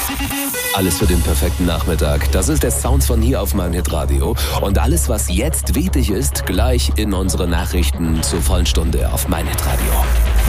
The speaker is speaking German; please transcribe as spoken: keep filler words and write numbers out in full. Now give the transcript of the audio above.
Alles für den perfekten Nachmittag. Das ist der Sound von hier auf meinhit Radio. Und alles, was jetzt wichtig ist, gleich in unsere Nachrichten zur vollen Stunde auf meinhit Radio.